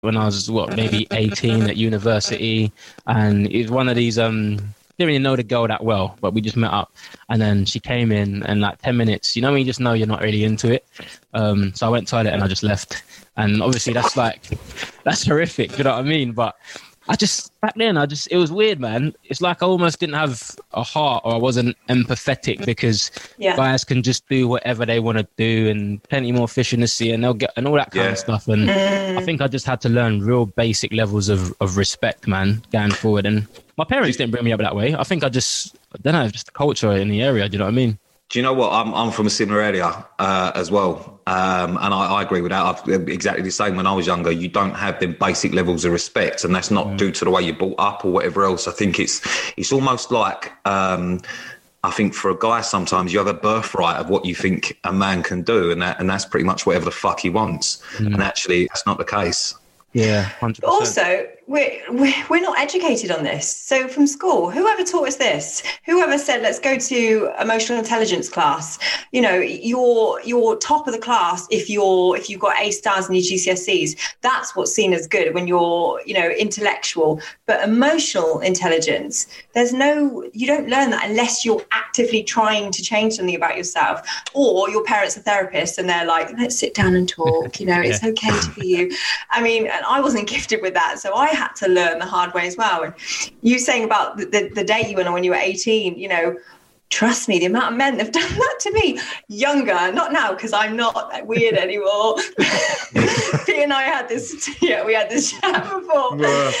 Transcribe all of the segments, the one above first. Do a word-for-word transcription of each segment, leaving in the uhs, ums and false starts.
when I was, what, maybe eighteen at university. And it was one of these, um, didn't really know the girl that well, but we just met up. And then she came in and like ten minutes, you know, when you just know you're not really into it. Um, so I went to the toilet and I just left. And obviously that's like, that's horrific, you know what I mean? But I just, back then, I just, it was weird, man. It's like I almost didn't have a heart, or I wasn't empathetic, because yeah. guys can just do whatever they want to do, and plenty more fish in the sea, and they'll get, and all that kind yeah. of stuff. And mm. I think I just had to learn real basic levels of, of respect, man, going forward. And my parents didn't bring me up that way. I think I just, I don't know, just the culture in the area, do you know what I mean? Do you know what? I'm I'm from a similar area uh, as well. Um, and I, I agree with that. I've, exactly the same. When I was younger, you don't have them basic levels of respect, and that's not mm. due to the way you're brought up or whatever else. I think it's it's almost like, um, I think for a guy, sometimes you have a birthright of what you think a man can do, and that and that's pretty much whatever the fuck he wants. Mm. And actually, that's not the case. Yeah, one hundred percent. Also, we're, we're we're not educated on this. So from school, whoever taught us this, whoever said, let's go to emotional intelligence class, you know, you're you're top of the class if you're if you've got A stars in your G C S Es. That's what's seen as good when you're, you know, intellectual. But emotional intelligence, there's no, you don't learn that unless you're actively trying to change something about yourself, or your parents are therapists and they're like, let's sit down and talk, you know, it's yeah. okay to be you. I mean, and I wasn't gifted with that, so I had to learn the hard way as well. And you saying about the, the, the date you went on when you were eighteen, you know, trust me, the amount of men that have done that to me, younger, not now, because I'm not that weird anymore. Pete and I had this, yeah, we had this chat before.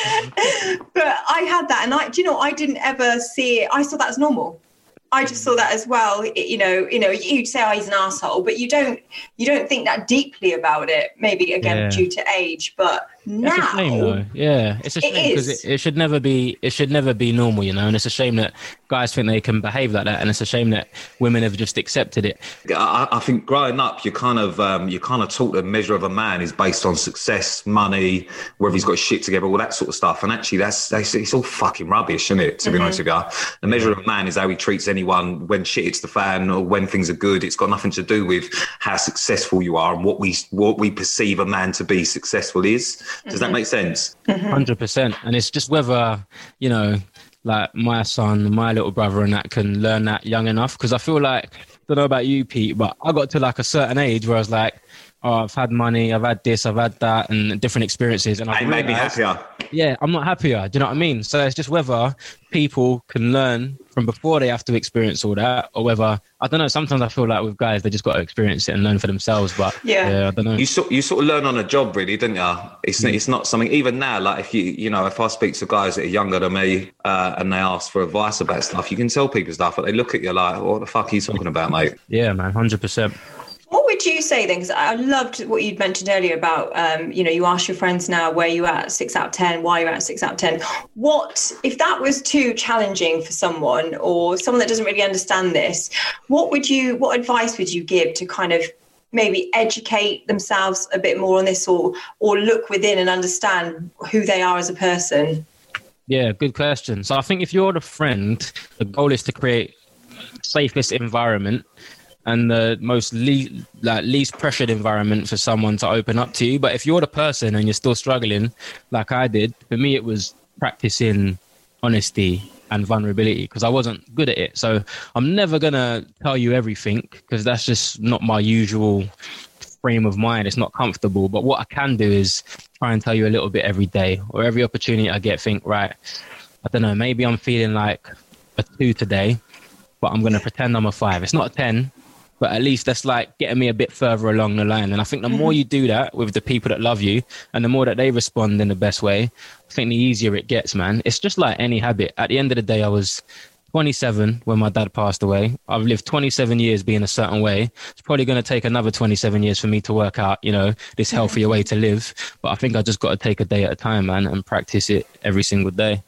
But I had that, and I, do you know, I didn't ever see it. I saw that as normal. I just saw that as well. You know, you know, you'd say, oh, he's an asshole, but you don't, you don't think that deeply about it. Maybe again yeah. due to age, but now, it's a shame, though. Yeah, it's a shame because it, it, it should never be. It should never be normal, you know. And it's a shame that guys think they can behave like that, and it's a shame that women have just accepted it. I, I think growing up, you kind of, um, you kind of taught the measure of a man is based on success, money, whether he's got shit together, all that sort of stuff. And actually, that's, that's it's all fucking rubbish, isn't it? To mm-hmm. be honest with you, the measure of a man is how he treats anyone when shit hits the fan or when things are good. It's got nothing to do with how successful you are and what we what we perceive a man to be successful is. Does mm-hmm. that make sense? one hundred percent. And it's just whether, you know, like my son, my little brother and that can learn that young enough. Because I feel like, I don't know about you, Pete, but I got to like a certain age where I was like, oh, I've had money, I've had this, I've had that, and different experiences. And it made me happier. Yeah, I'm not happier. Do you know what I mean? So it's just whether people can learn from before they have to experience all that, or whether, I don't know, sometimes I feel like with guys, they just got to experience it and learn for themselves. But yeah, yeah I don't know. You sort, you sort of learn on a job, really, didn't you? It's, mm. it's not something, even now, like if you, you know, if I speak to guys that are younger than me uh, and they ask for advice about stuff, you can tell people stuff, but they look at you like, what the fuck are you talking about, mate? Yeah, man, one hundred percent. What would you say then? Because I loved what you'd mentioned earlier about, um, you know, you ask your friends now where you at six out of ten, why you're at six out of ten. What, if that was too challenging for someone or someone that doesn't really understand this, what would you, what advice would you give to kind of maybe educate themselves a bit more on this, or, or look within and understand who they are as a person? Yeah, good question. So I think if you're the friend, the goal is to create safest environment and the most le- like least pressured environment for someone to open up to you. But if you're the person and you're still struggling, like I did, for me it was practicing honesty and vulnerability, because I wasn't good at it. So I'm never going to tell you everything, because that's just not my usual frame of mind. It's not comfortable. But what I can do is try and tell you a little bit every day, or every opportunity I get, think, right, I don't know, maybe I'm feeling like a two today, but I'm going to pretend I'm a five. It's not a ten, but at least that's like getting me a bit further along the line. And I think the more you do that with the people that love you, and the more that they respond in the best way, I think the easier it gets, man. It's just like any habit. At the end of the day, I was twenty-seven when my dad passed away. I've lived twenty-seven years being a certain way. It's probably going to take another twenty-seven years for me to work out, you know, this healthier way to live. But I think I just got to take a day at a time, man, and practice it every single day.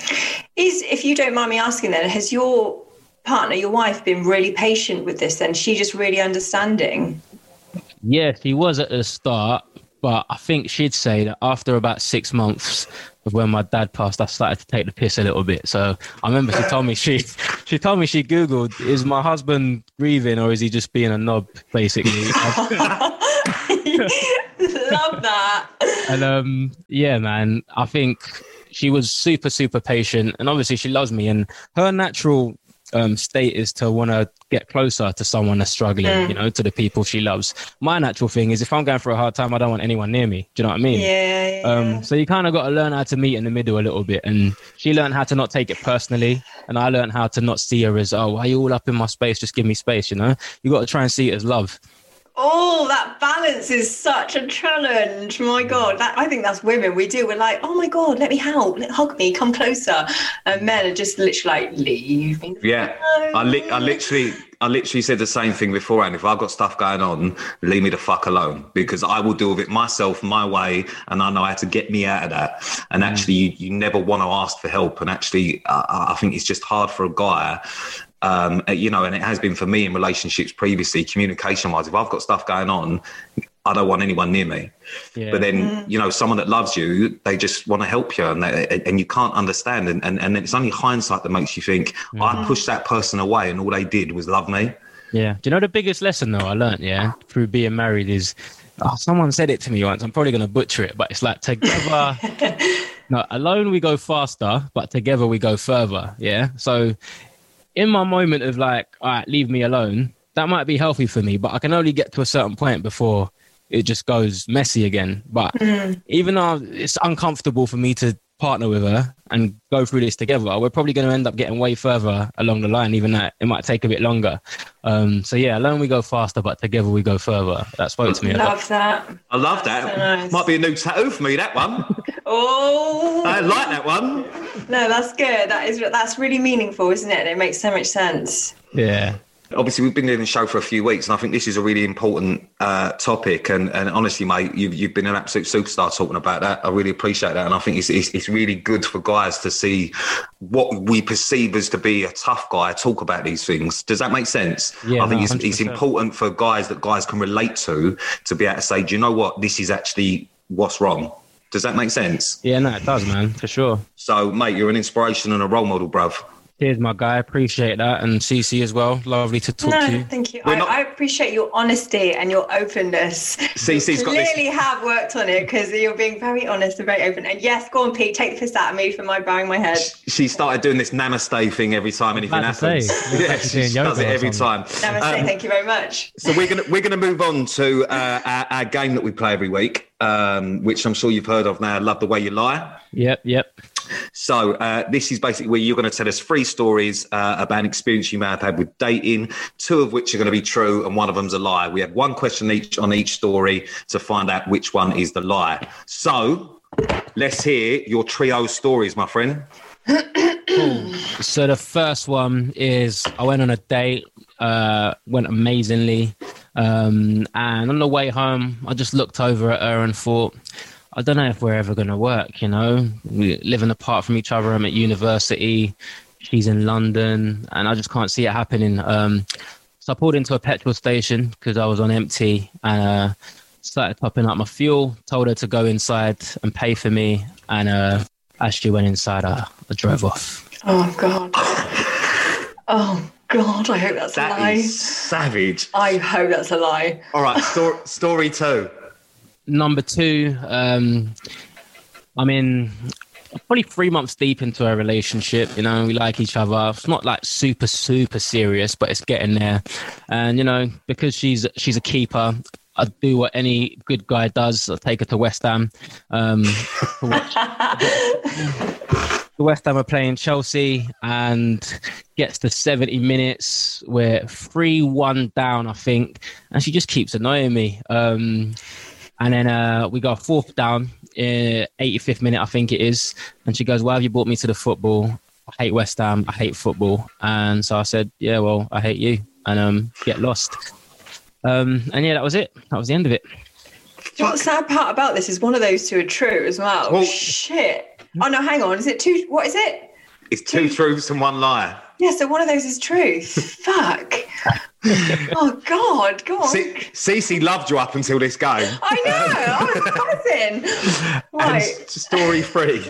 Is, if you don't mind me asking then, has your partner, your wife, been really patient with this then? She just really understanding? Yeah, she was at the start, but I think she'd say that after about six months of when my dad passed, I started to take the piss a little bit. So I remember she told me she she told me she Googled, is my husband grieving or is he just being a knob, basically? Love that. And um, yeah, man, I think she was super, super patient, and obviously she loves me. And her natural um, state is to want to get closer to someone that's struggling, mm. you know, to the people she loves. My natural thing is if I'm going through a hard time, I don't want anyone near me. Do you know what I mean? Yeah. yeah. Um, so you kind of got to learn how to meet in the middle a little bit. And she learned how to not take it personally, and I learned how to not see her as, oh, why are you all up in my space? Just give me space. You know, you got to try and see it as love. Oh, that balance is such a challenge. My God, that, I think that's women. We do. We're like, oh my God, let me help. Let, hug me. Come closer. And men are just literally like, leave me. Yeah, I, li- I literally, I literally said the same thing beforehand. If I've got stuff going on, leave me the fuck alone, because I will deal with it myself, my way, and I know how to get me out of that. And actually, you, you never want to ask for help. And actually, uh, I think it's just hard for a guy. Um, you know, and it has been for me in relationships previously, communication wise. If I've got stuff going on, I don't want anyone near me. Yeah. But then, mm. you know, someone that loves you, they just want to help you, and they, and you can't understand. And, and, and it's only hindsight that makes you think, mm. I pushed that person away and all they did was love me. Yeah. Do you know the biggest lesson, though, I learned, yeah, through being married is, oh, someone said it to me once. I'm probably going to butcher it, but it's like together, no, alone we go faster, but together we go further. Yeah. So, in my moment of like, all right, leave me alone, that might be healthy for me, but I can only get to a certain point before it just goes messy again. But mm. even though it's uncomfortable for me to partner with her and go through this together, we're probably going to end up getting way further along the line, even that it might take a bit longer. Um, so yeah, alone we go faster, but together we go further. That spoke to me. Love that. I love that. So nice. Might be a new tattoo for me, that one. Oh, I like that one. No, that's good. That is that's really meaningful, isn't it? It makes so much sense. Yeah. Obviously, we've been doing the show for a few weeks, and I think this is a really important uh, topic. And, and honestly, mate, you've, you've been an absolute superstar talking about that. I really appreciate that. And I think it's, it's, it's really good for guys to see what we perceive as to be a tough guy talk about these things. Does that make sense? Yeah, I think no, it's, it's important for guys that guys can relate to, to be able to say, do you know what? This is actually what's wrong. Does that make sense? Yeah, no, it does, man, for sure. So, mate, you're an inspiration and a role model, bruv. Cheers, my guy. Appreciate that. And Cece as well. Lovely to talk no, to you. Thank you. I, not... I appreciate your honesty and your openness. Cece's you got clearly this... have worked on it, because you're being very honest and very open. And yes, go on, Pete. Take the piss out of me for my bowing my head. She started doing this namaste thing every time anything happens. Yeah, she does it every time. Namaste. Um, thank you very much. So we're gonna we're gonna move on to uh, our, our game that we play every week, um, which I'm sure you've heard of now. Love the Way You Lie. Yep, yep. So uh, this is basically where you're going to tell us three stories uh, about an experience you may have had with dating, two of which are going to be true and one of them's a lie. We have one question each on each story to find out which one is the lie. So let's hear your trio stories, my friend. Cool. So the first one is I went on a date, uh, went amazingly. Um, and on the way home, I just looked over at her and thought, I don't know if we're ever going to work, you know. We're living apart from each other. I'm at university. She's in London, and I just can't see it happening. Um, so I pulled into a petrol station because I was on empty, and uh, started topping up my fuel, told her to go inside and pay for me. And uh, as she went inside, I, I drove off. Oh, God. Oh, God, I hope that's that a lie. That is savage. I hope that's a lie. All right, sto- story two. Number two, um, I'm in probably three months deep into a relationship. You know, we like each other. It's not like super, super serious, but it's getting there. And, you know, because she's she's a keeper, I do what any good guy does. I take her to West Ham. Um, to watch. The West Ham are playing Chelsea, and gets to seventy minutes. We're three one down, I think. And she just keeps annoying me. Um And then uh, we got fourth down, uh, eighty-fifth minute, I think it is. And she goes, why have you brought me to the football? I hate West Ham. I hate football. And so I said, yeah, well, I hate you. And um, get lost. Um, and yeah, that was it. That was the end of it. You know what the sad part about this is one of those two are true as well. well Shit. Oh, no, hang on. Is it two? What is it? It's two, two truths and one lie. Yeah, so one of those is truth. Fuck. Oh, God, go on. C- Cece loved you up until this game. I know, I was buzzing. Right. And story three.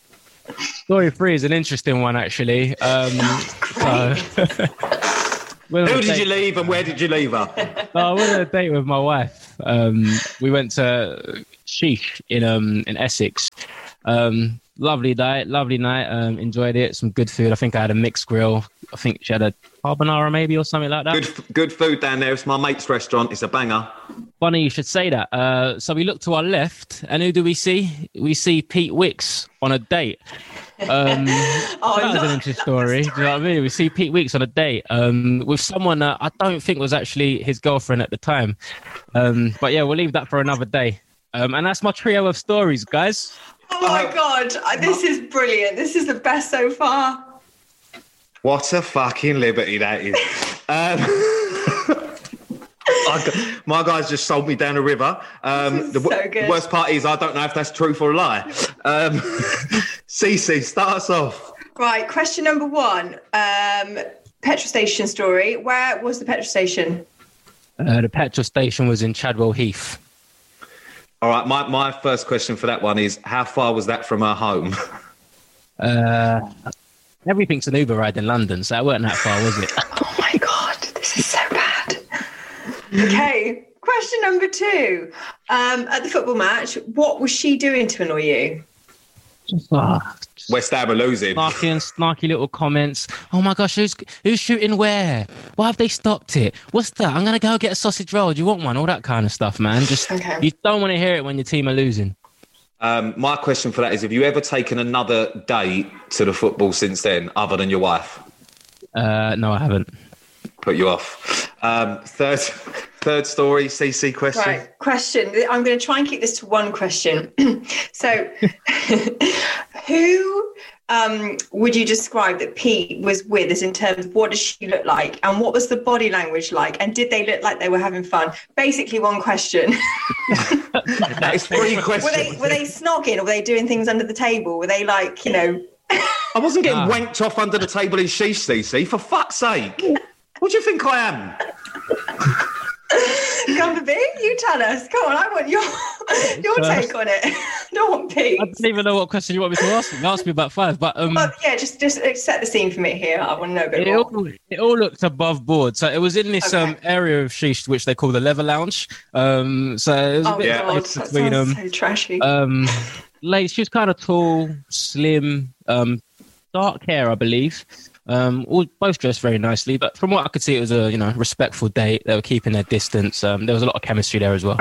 Story three is an interesting one, actually. Um, oh, so, Went on Who a did date- you leave and where did you leave her? No, I went on a date with my wife. Um, we went to Sheesh in um in Essex. Um, lovely night, lovely night. Um, enjoyed it. Some good food. I think I had a mixed grill. I think she had a carbonara maybe or something like that. Good, good food down there. It's my mate's restaurant. It's a banger. Funny you should say that. Uh, so we look to our left, and who do we see? We see Pete Wicks on a date. Um, Oh, that was no, an interesting story. Do you know what I mean? We see Pete Weeks on a date um, with someone that I don't think was actually his girlfriend at the time. Um, but yeah, we'll leave that for another day. Um, and that's my trio of stories, guys. Oh my God, Uh, this is brilliant. This is the best so far. What a fucking liberty that is. um, I got- my guys just sold me down the river. Um, This is the w- so good. worst part is I don't know if that's truth or lie. Um, Cece, start us off. Right, question number one. Um, petrol station story. Where was the petrol station? Uh, the petrol station was in Chadwell Heath. All right, my, my first question for that one is, how far was that from her home? Uh, everything's an Uber ride in London, so it weren't that far, was it? Oh my God, this is so bad. Okay, question number two. Um, at the football match, what was she doing to annoy you? Ah, West Ham are losing. snarky and snarky little comments. Oh my gosh, who's who's shooting where? Why have they stopped it? What's that? I'm gonna go get a sausage roll. Do you want one? All that kind of stuff, man. Just Okay. you don't want to hear it when your team are losing. Um, my question for that is, have you ever taken another date to the football since then, other than your wife? Uh, no, I haven't. Put you off. Um, third, third story, C C question. Right, question. I'm going to try and keep this to one question. So, who um, would you describe that Pete was with, as in terms of what does she look like and what was the body language like, and did they look like they were having fun? Basically, one question. That is three Were questions. they were they snogging, or were they doing things under the table? Were they like, you know? I wasn't getting Ah. wanked off under the table in Sheesh, C C, for fuck's sake. What do you think I am? Come for me, you tell us. Come on, I want your your take on it. I don't want Pete. I don't even know what question you want me to ask me. You asked me about five, but um, Well, yeah, just just set the scene for me here. I want to know a bit it more. all, it all looked above board. So it was in this Okay. um area of Sheesh, which they call the Leather Lounge. Um, so it was a Oh bit Yeah. God, of that between sounds them. so trashy. Um, lady, she was kind of tall, slim, um, dark hair, I believe. Um, all both dressed very nicely, but from what I could see, it was a you know respectful date. They were keeping their distance. Um, there was a lot of chemistry there as well.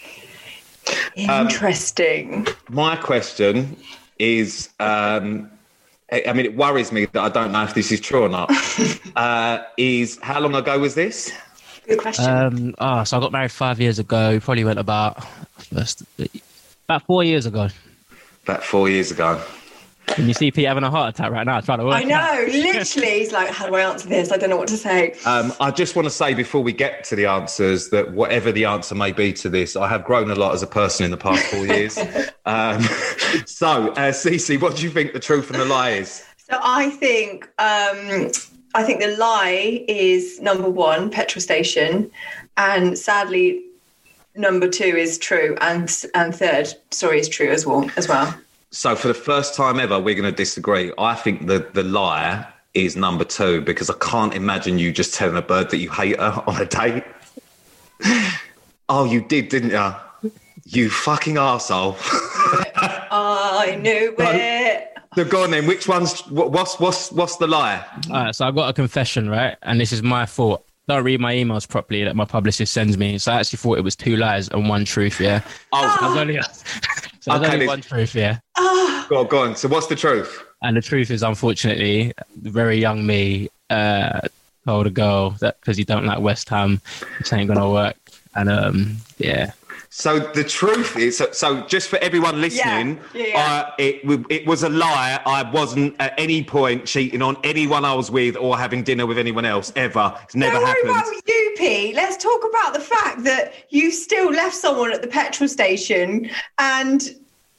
Interesting. My question is, um, I I mean, it worries me that I don't know if this is true or not. uh, is how long ago was this? Good question. Um, ah, so I got married five years ago. Probably went about first, about four years ago. About four years ago. Can you see Pete having a heart attack right now? Trying to work. I it out. know, literally. He's like, how do I answer this? I don't know what to say. Um, I just want to say before we get to the answers that whatever the answer may be to this, I have grown a lot as a person in the past four years. Um, so, uh, Cece, what do you think the truth and the lie is? So I think um, I think the lie is number one, petrol station, and sadly, number two is true, and and third story is true as well. As well. So, for the first time ever, we're going to disagree. I think the the lie is number two because I can't imagine you just telling a bird that you hate her on a date. Oh, you did, didn't you? You fucking arsehole. I knew it. So go on then. Which one's what, what's what's what's the lie? All right, so I got a confession, right? And this is my fault. Don't read my emails properly that my publicist sends me. So I actually thought it was two lies and one truth, yeah? Oh, There's only, so there's Okay, only this- one truth, yeah? Ah, go on, go on. So what's the truth? And the truth is, unfortunately, very young me uh, told a girl that because you don't like West Ham, it ain't going to work. And um, yeah. So the truth is, so, so just for everyone listening, Yeah, yeah, yeah. Uh, it w- it was a lie. I wasn't at any point cheating on anyone I was with or having dinner with anyone else ever. It's never don't worry happened. about you, Pete. Let's talk about the fact that you still left someone at the petrol station and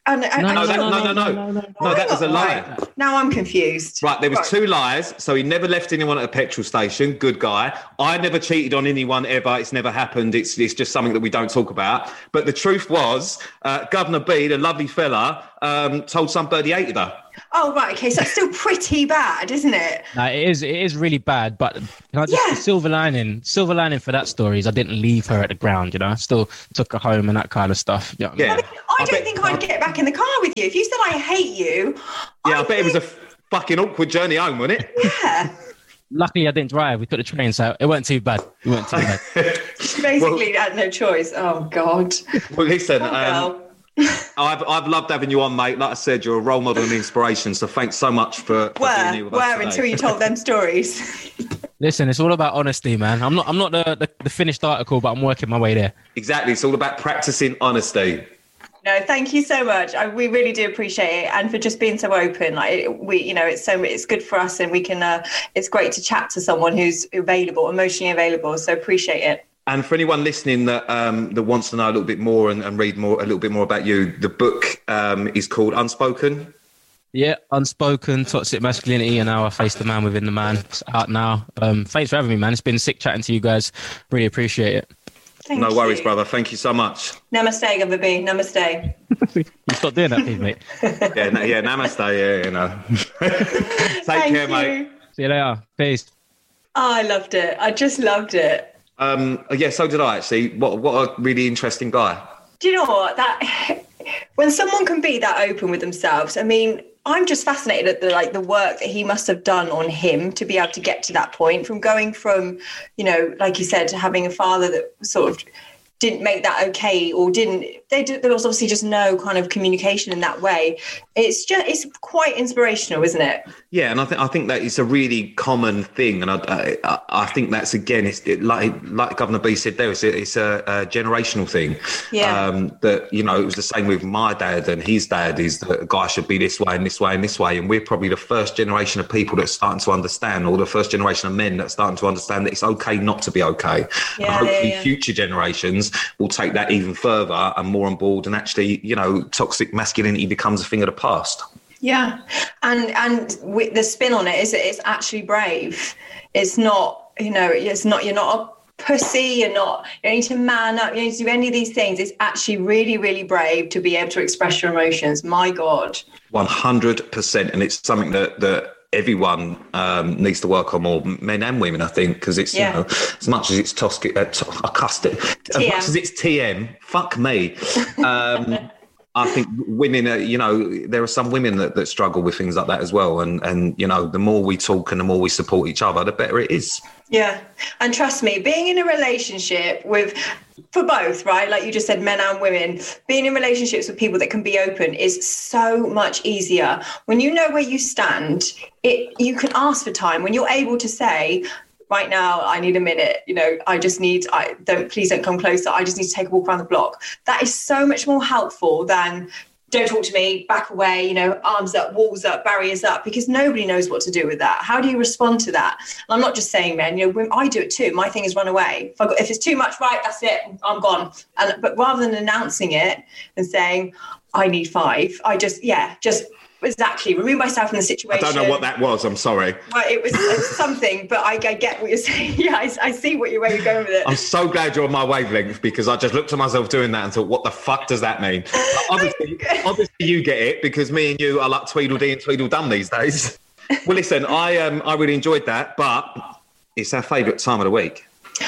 And, and, No, and no, that, sure- no, no, no, no, no, that was a lie. Right. Now I'm confused. Right, there was Right. two lies. So he never left anyone at a petrol station. Good guy. I never cheated on anyone ever. It's never happened. It's it's just something that we don't talk about. But the truth was, uh, Governor B, the lovely fella, um, told some bird he hated her. Oh, right. Okay. So that's still pretty bad, isn't it? No, it is. It is really bad. But can I just Yeah. the silver lining? Silver lining for that story is I didn't leave her at the ground. You know, I still took her home and that kind of stuff. You know what I mean? Yeah. I, mean, I, I don't bet- think I'd get back in the car with you. If you said I hate you, Yeah, I, bet it was a think- fucking awkward journey home, wasn't it? Yeah. Luckily, I didn't drive. We took the train, so it wasn't too bad. It wasn't too bad. Basically, I had no choice. Oh, God. Well, listen, Poor um, girl. I've I've loved having you on, mate. Like I said, you're a role model and inspiration. So thanks so much for, for being here Were, with us were today. until you told them stories. Listen, it's all about honesty, man. I'm not. I'm not the, the, the finished article, but I'm working my way there. Exactly. It's all about practicing honesty. No, thank you so much. I, we really do appreciate it, and for just being so open. Like it, we, you know, it's so it's good for us, and we can. Uh, it's great to chat to someone who's available, emotionally available. So appreciate it. And for anyone listening that um, that wants to know a little bit more and, and read more a little bit more about you, the book um, is called Unspoken. Yeah, Unspoken, Toxic Masculinity, and How I Face the Man Within the Man. It's out now. Um, thanks for having me, man. It's been sick chatting to you guys. Really appreciate it. Thank no worries, you. brother. Thank you so much. Namaste, Governor B. Namaste. You stop doing that, please, mate. Yeah, na- yeah. Namaste. Yeah, you know. Take Thank care, you. mate. See you later. Peace. Oh, I loved it. I just loved it. Um, yeah, so did I actually. What what a really interesting guy. Do you know what? That when someone can be that open with themselves, I mean, I'm just fascinated at the like the work that he must have done on him to be able to get to that point, from going from, you know, like you said, to having a father that sort of didn't make that okay, or didn't they did, there was obviously just no kind of communication in that way. It's just it's quite inspirational, isn't it? Yeah, and I think I think that is a really common thing, and I I, I think that's again, it's it, like like Governor B said there, it's a, it's a, a generational thing. Yeah. Um, that you know, it was the same with my dad and his dad. Is that a guy should be this way and this way and this way, and we're probably the first generation of people that's starting to understand, or the first generation of men that's starting to understand that it's okay not to be okay. Yeah, and hopefully, yeah, yeah. future generations will take that even further and more on board, and actually, you know, toxic masculinity becomes a thing of the past. Yeah, and and with the spin on it is that it's actually brave. It's not, you know, it's not. You're not a pussy. You're not. You don't need to man up. You don't need to do any of these things. It's actually really, really brave to be able to express your emotions. My God. one hundred percent, and it's something that that everyone um, needs to work on more, men and women, I think, because it's, Yeah. you know, as much as it's tosky, uh, to- I cussed it, as T M. much as it's T M, fuck me. Um, I think women, are, you know, there are some women that, that struggle with things like that as well. And, and, you know, the more we talk and the more we support each other, the better it is. Yeah. And trust me, being in a relationship with, for both, right? Like you just said, men and women, being in relationships with people that can be open is so much easier. When you know where you stand, it you can ask for time. When you're able to say, right now, I need a minute, you know, I just need, I don't, please don't come closer. I just need to take a walk around the block. That is so much more helpful than don't talk to me, back away, you know, arms up, walls up, barriers up, because nobody knows what to do with that. How do you respond to that? And I'm not just saying men, you know, when I do it too. My thing is run away. If, I got, if it's too much, right, that's it, I'm gone. And but rather than announcing it and saying, I need five, I just, yeah, just exactly remove myself from the I situation. don't know what that was. I'm sorry. Well, it was something, but I, I get what you're saying. Yeah, I, I see what you, where you're going with it. I'm so glad you're on my wavelength, because I just looked at myself doing that and thought, what the fuck does that mean? But obviously, obviously you get it, because me and you are like Tweedledee and Tweedledum these days. Well, listen, I um, I really enjoyed that, but it's our favourite time of the week.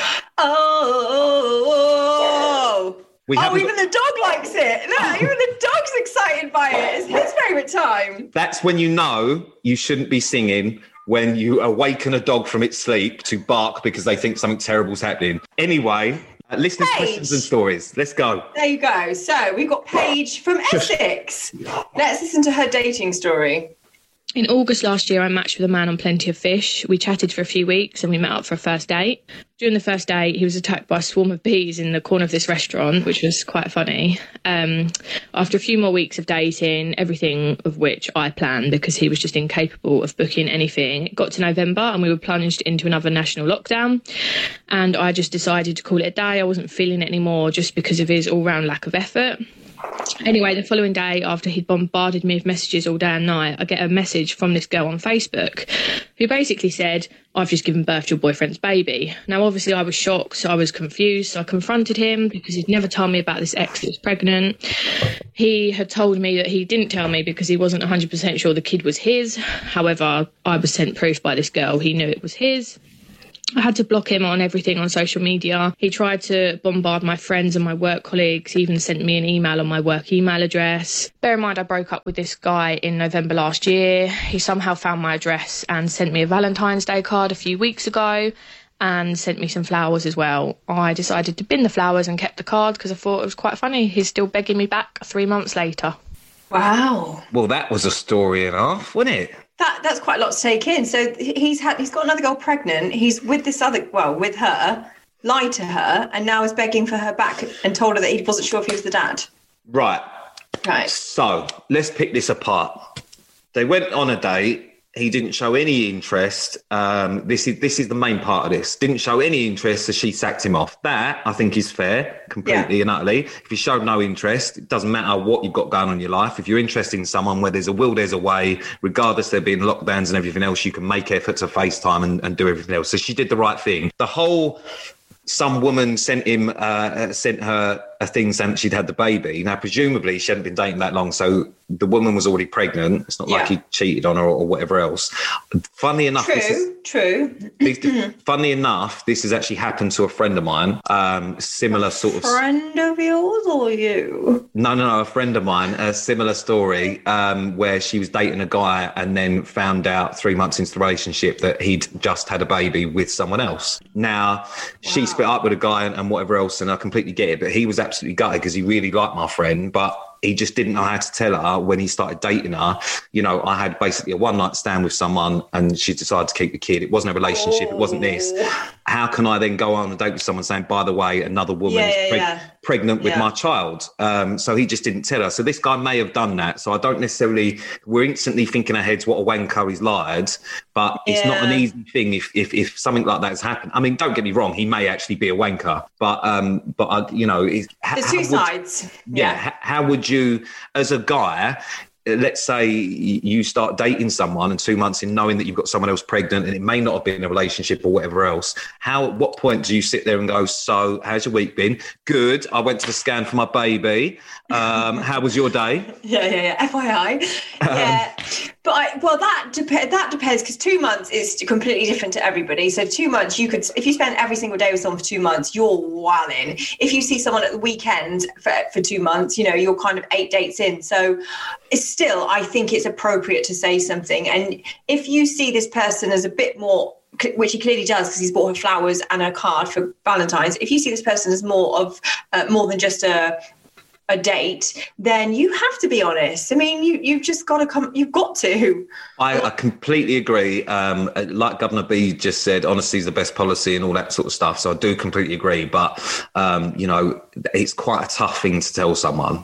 Oh, We oh, haven't even got- the dog likes it. Look, even the dog's excited by it. It's his favourite time. That's when you know you shouldn't be singing, when you awaken a dog from its sleep to bark because they think something terrible's happening. Anyway, uh, listeners' Paige. questions and stories. Let's go. There you go. So we've got Paige from Essex. Let's listen to her dating story. In August last year, I matched with a man on Plenty of Fish. We chatted for a few weeks and we met up for a first date. During the first date, he was attacked by a swarm of bees in the corner of this restaurant, which was quite funny. Um, after a few more weeks of dating, everything of which I planned because he was just incapable of booking anything, it got to November and we were plunged into another national lockdown. And I just decided to call it a day. I wasn't feeling it anymore just because of his all-round lack of effort. Anyway, the following day, after he'd bombarded me with messages all day and night, I get a message from this girl on Facebook who basically said, I've just given birth to your boyfriend's baby. Now, obviously, I was shocked, so I was confused. So I confronted him because he'd never told me about this ex that was pregnant. He had told me that he didn't tell me because he wasn't one hundred percent sure the kid was his. However, I was sent proof by this girl. He knew it was his. I had to block him on everything on social media. He tried to bombard my friends and my work colleagues. He even sent me an email on my work email address. Bear in mind, I broke up with this guy in November last year. He somehow found my address and sent me a Valentine's Day card a few weeks ago and sent me some flowers as well. I decided to bin the flowers and kept the card because I thought it was quite funny. He's still begging me back three months later. Wow. Well, that was a story and a half, wasn't it? That that's quite a lot to take in. So he's had he's got another girl pregnant. He's with this other well with her, lied to her, and now is begging for her back and told her that he wasn't sure if he was the dad. Right. Right. So let's pick this apart. They went on a date. He didn't show any interest. Um, this is this is the main part of this. Didn't show any interest, so she sacked him off. That, I think, is fair, completely yeah. and utterly. If you showed no interest, it doesn't matter what you've got going on in your life. If you're interested in someone, where there's a will, there's a way. Regardless there being lockdowns and everything else, you can make effort to FaceTime and, and do everything else. So she did the right thing. The whole... Some woman sent him, uh, sent her a thing saying that she'd had the baby. Now, presumably, she hadn't been dating that long, so the woman was already pregnant. It's not yeah. like he cheated on her or, or whatever else. Funnily enough, true, this is, true. This, funnily enough, this has actually happened to a friend of mine. Um, similar a sort of friend of yours or you? No, no, no. A friend of mine. A similar story um, where she was dating a guy and then found out three months into the relationship that he'd just had a baby with someone else. Now, wow. she split up with a guy and, and whatever else, and I completely get it. But he was absolutely gutted because he really liked my friend, but he just didn't know how to tell her when he started dating her. You know, I had basically a one night stand with someone and she decided to keep the kid. It wasn't a relationship. Oh. It wasn't this. How can I then go on a date with someone saying, by the way, another woman yeah, is preg- yeah. pregnant with yeah. my child? Um, so he just didn't tell her. So this guy may have done that. So I don't necessarily, we're instantly thinking our heads, what a wanker, he's lied. But it's yeah. not an easy thing if, if if something like that has happened. I mean, don't get me wrong, he may actually be a wanker. But, um, but uh, you know... There's two would, sides. Yeah. yeah. How, how would you, as a guy... Let's say you start dating someone and two months in knowing that you've got someone else pregnant and it may not have been a relationship or whatever else. How, at what point do you sit there and go, so how's your week been? Good. I went to the scan for my baby. Um, how was your day? Yeah, yeah, yeah. F Y I. Yeah. Um, but I, well, that, dep- that depends because two months is completely different to everybody. So two months, you could, if you spend every single day with someone for two months, you're wilding. If you see someone at the weekend for, for two months, you know, you're kind of eight dates in. So it's still, I think it's appropriate to say something. And if you see this person as a bit more, which he clearly does because he's bought her flowers and a card for Valentine's, if you see this person as more of uh, more than just a a date, then you have to be honest. I mean, you you've just got to come. You've got to. I, I completely agree. Um, like Governor B just said, honesty is the best policy and all that sort of stuff. So I do completely agree. But um, you know, it's quite a tough thing to tell someone.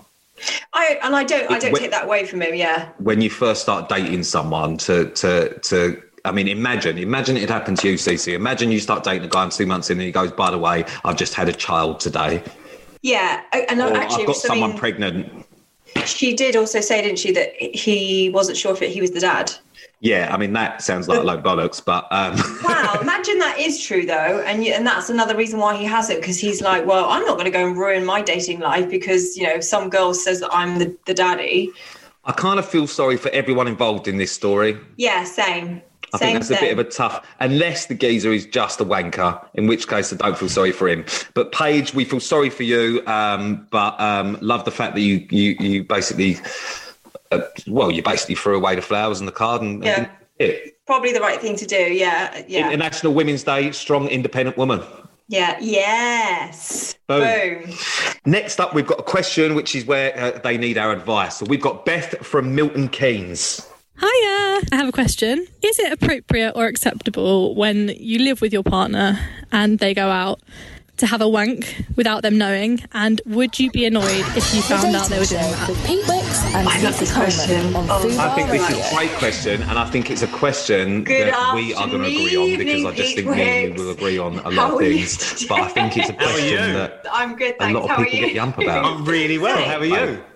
I and I don't I don't when, take that away from him. Yeah. When you first start dating someone, to to to. I mean, imagine, imagine it happened to you, Cece. Imagine you start dating a guy and two months in and he goes, by the way, I've just had a child today. Yeah. And or actually, I've got someone mean, pregnant. She did also say, didn't she, that he wasn't sure if he was the dad? Yeah, I mean, that sounds like low bollocks, but... Um... Wow, imagine that is true, though. And you, and that's another reason why he hasn't, because he's like, well, I'm not going to go and ruin my dating life because, you know, some girl says that I'm the, the daddy. I kind of feel sorry for everyone involved in this story. Yeah, same. I Same think that's thing. a bit of a tough, unless the geezer is just a wanker, in which case I don't feel sorry for him. But Paige, we feel sorry for you, um, but um, love the fact that you you you basically, uh, well, you basically threw away the flowers and the card and, yeah. and it. Probably the right thing to do. Yeah, yeah. International Women's Day, strong, independent woman. Yeah. Yes. Boom. Boom. Next up, we've got a question, which is where uh, they need our advice. So we've got Beth from Milton Keynes. Hiya, I have a question. Is it appropriate or acceptable when you live with your partner and they go out to have a wank without them knowing? And would you be annoyed if you found out they were doing that? With Pete Wicks and I love this question. On Oh, Food I think this Radio. is a great question, and I think it's a question Good that we are going to agree on because I just Pete think me and you Wicks. will agree on a lot How of are you things. But I think it's a How are question you? that I'm good, a thanks. lot of How are people you? get the ump about. I'm really well. How are you?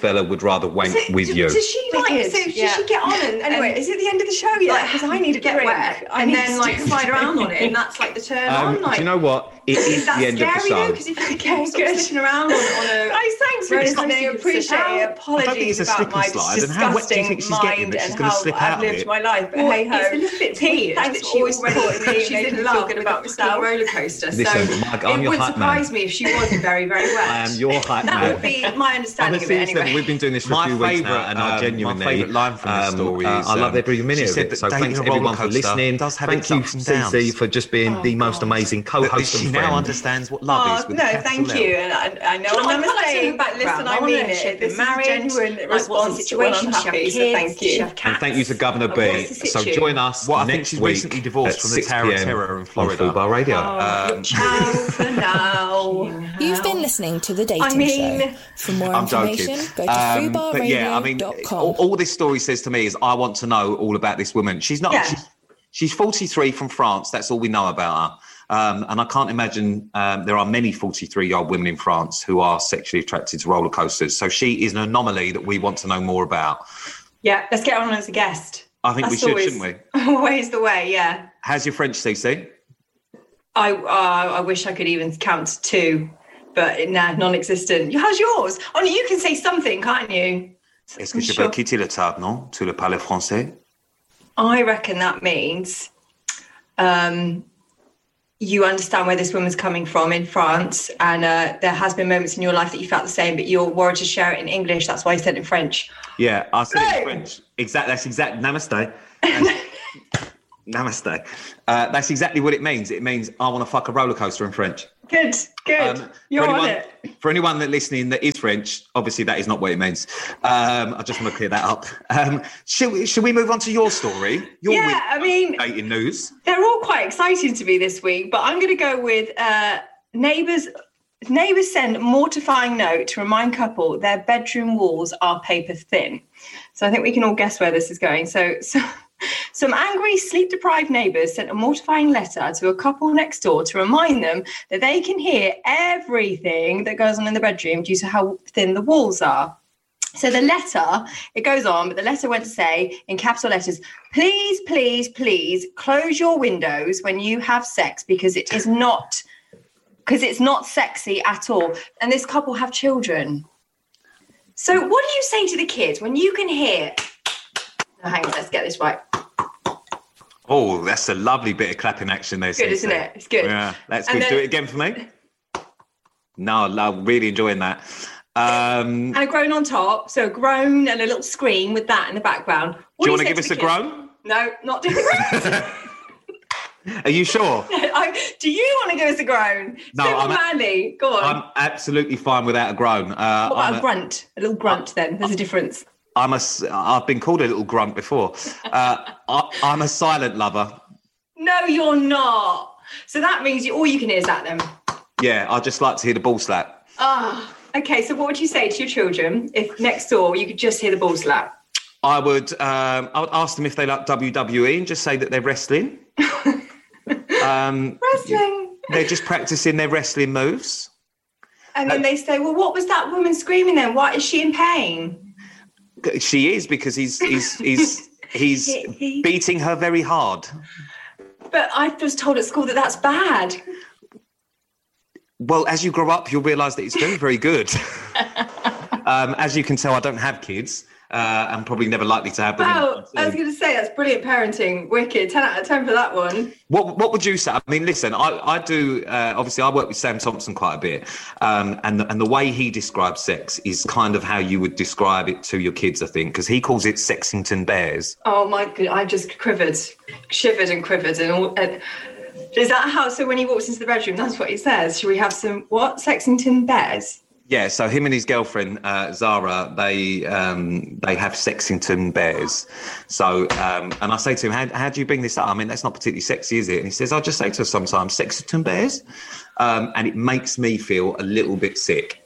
fella would rather wank So, with do- you. Does she like? Wicked, So should yeah. she get on and Anyway, and, is it the end of the show yet? like, Because I need to get get wet, wet I and need then to like do slide it. around on it, and that's like the turn Um, on. Like, do you know what? It is is that the end scary of the though? show. Because if you Okay, keep sort of good. slipping around on, on a Guys, thanks for roller listening. coaster, you Appreciate slip it. out. Apologies I think it's a about slip and my slide, and how wet do you disgusting think she's getting mind that she's and gonna how slip I've out of lived it? my life. But Well, hey ho, it's a little bit Pete, weird thanks that for she always already supporting me, thinks she's making in me love feel good with about a fucking myself. roller coaster. Listen, so Mike, I'm it your would hype surprise man. me if she wasn't very, very wet. I am your hype That man. would be my understanding Honestly, of it anyway. we've been doing this for My a few weeks favourite, now, and I um, genuinely, my favourite line from this um, story uh, is, I love um, every minute she of said it. that So dating thanks a roller everyone for coaster listening. does have Thank its you, ups and C C, downs. for just being Oh, the most God. amazing But co-host she and now friend. understands what love Oh, is with no, a capital thank L. you. And I, I know Do you know I'm a what? I'd like to mistake, know her but listen, background. I I wanna mean know if she it. had This been is a married, genuine like, what's the response to when situation? I'm Does she have happy, so kids? thank Does she you. have cats? And thank you to Governor Like, B. what's the So situ? join us Well, I think next she's week recently divorced at from the six Tower of p.m. Terror in on Florida. Full Bar Radio. Um, Ciao for now. You've been listening to The Dating I mean- Show. For more I'm information, joking. go to Um, fubar but yeah, I mean, radio dot com. all, all this story says to me is I want to know all about this woman. She's not. Yeah. She's, she's forty-three from France. That's all we know about her. Um, and I can't imagine um, there are many forty-three-year-old women in France who are sexually attracted to roller coasters. So she is an anomaly that we want to know more about. Yeah, let's get on as a guest. I think That's we should, always- shouldn't we? Always the way, yeah. How's your French, C C? I uh, I wish I could even count to two, but nah, non-existent. How's yours? Oh, you can say something, can't you? Est-ce que je peux quitter la table, non? Tu le parles français? I reckon that means um, you understand where this woman's coming from in France, and uh, there has been moments in your life that you felt the same, but you're worried to share it in English. That's why you said it in French. Yeah, I said it in No. French. Exact. That's exact. Namaste. That's- Namaste. Uh, that's exactly what it means. It means I want to fuck a roller coaster in French. Good, good. Um, you're for on anyone, it. For anyone that listening that is French, obviously that is not what it means. Um, I just want to clear that up. Um, should we, should we move on to your story? Your Yeah, week I mean, dating news. they're all quite exciting to me this week, but I'm going to go with uh, neighbours. Neighbours send mortifying note to remind couple their bedroom walls are paper thin. So I think we can all guess where this is going. So, so some angry, sleep-deprived neighbours sent a mortifying letter to a couple next door to remind them that they can hear everything that goes on in the bedroom due to how thin the walls are. So the letter, it goes on, but the letter went to say in capital letters, please, please, please close your windows when you have sex because it is not, because it's not sexy at all. And this couple have children. So what do you say to the kids when you can hear, oh, hang on, let's get this right. Oh, that's a lovely bit of clapping action there. Good, Cece. isn't it? It's good. Yeah, that's And good. then- Do it again for me. No, I'm really enjoying that. Um, And a groan on top, so a groan and a little scream with that in the background. What do you want say to give us the a kids? groan? No, not doing the groan. Are you sure? I, do you want to give us a groan? No, So I'm a- manly. Go on. I'm absolutely fine without a groan. Uh, what about I'm a a- grunt? A little grunt then. There's a difference. I'm a, s- I've been called a little grunt before. Uh, I, I'm a silent lover. No, you're not. So that means you, all you can hear is that then. Yeah, I just like to hear the ball slap. Ah, okay. So what would you say to your children if next door you could just hear the ball slap? I would, um, I would ask them if they like W W E and just say that they're wrestling. um, Wrestling. they're just practicing their wrestling moves. And then they say, well, what was that woman screaming then? Why is she in pain? She is because he's he's he's he's He- beating her very hard. But I was told at school that that's bad. Well, as you grow up, you'll realise that it's very, very good. um, as you can tell, I don't have kids. Uh, I'm probably never likely to have them. Wow, I was going to say, that's brilliant parenting. Wicked. ten out of ten for that one. What What would you say? I mean, listen, I I do. Uh, obviously, I work with Sam Thompson quite a bit, um, and the, and the way he describes sex is kind of how you would describe it to your kids, I think, because he calls it Sexington Bears. Oh my God, I just quivered, shivered and quivered. And all. And is that how, so when he walks into the bedroom, that's what he says? Should we have some, what, Sexington Bears? Yeah, so him and his girlfriend uh, Zara, they um, they have Sexington Bears. So, um, and I say to him, how, how do you bring this up? I mean, that's not particularly sexy, is it? And he says, I just say to her sometimes, Sexington Bears, um, and it makes me feel a little bit sick.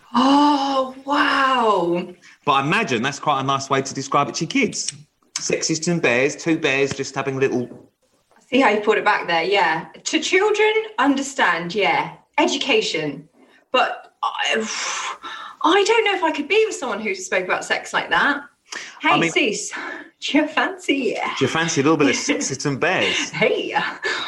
Oh, wow. But I imagine that's quite a nice way to describe it to your kids. Sexington Bears, two bears just having a little. See how you put it back there, yeah. To children, understand, yeah. Education. But I, I don't know if I could be with someone who spoke about sex like that. Hey, I mean- Cease, do you fancy? Yeah. Do you fancy a little bit of Sexington Bears? Hey. Hey,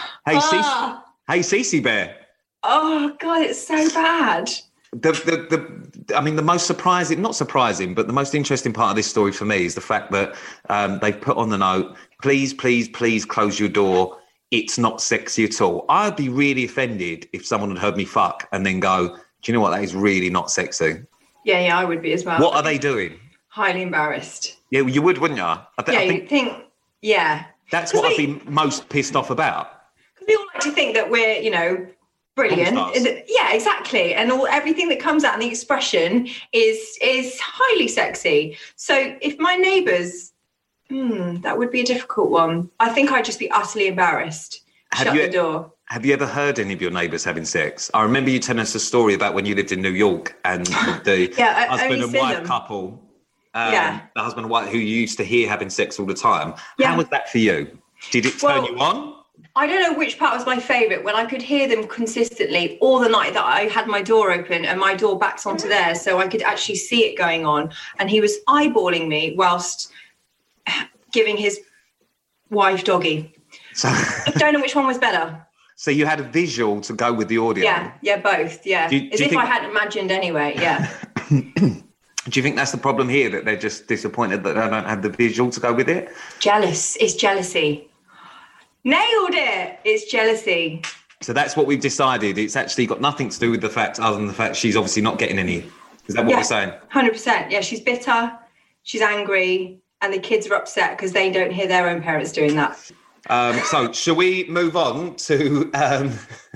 Ah. Cece. Hey, Cece Bear. Oh, God, it's so bad. The, the, the, I mean, the most surprising, not surprising, but the most interesting part of this story for me is the fact that um, they put on the note, please, please, please close your door. It's not sexy at all. I'd be really offended if someone had heard me fuck and then go, do you know what? That is really not sexy. Yeah, yeah, I would be as well. What are they doing? Highly embarrassed. Yeah, you would, wouldn't you? I, th- Yeah, I you think think, yeah. that's 'Cause what I'd we- be most pissed off about. Because we all like to think that we're, you know, brilliant. Porn stars. Yeah, exactly. And all everything that comes out in the expression is is highly sexy. So if my neighbours, hmm, that would be a difficult one. I think I'd just be utterly embarrassed. Have Shut you- the door. Have you ever heard any of your neighbours having sex? I remember you telling us a story about when you lived in New York and the Yeah, I- husband only and seen wife them. couple, um, Yeah. the husband and wife who you used to hear having sex all the time. Yeah. How was that for you? Did it turn Well, you on? I don't know which part was my favourite, when I could hear them consistently all the night that I had my door open and my door backs onto theirs, so I could actually see it going on. And he was eyeballing me whilst giving his wife doggy. So, I don't know which one was better. So you had a visual to go with the audio. Yeah, yeah, both. Yeah, Do you- as do you if think- I hadn't imagined anyway. Yeah. Do you think that's the problem here, that they're just disappointed that they don't have the visual to go with it? Jealous. It's jealousy. Nailed it. It's jealousy. So that's what we've decided. It's actually got nothing to do with the fact, other than the fact she's obviously not getting any. Is that what Yeah. we're saying? one hundred percent. Yeah, she's bitter. She's angry. And the kids are upset because they don't hear their own parents doing that. Um, so shall we move on to um,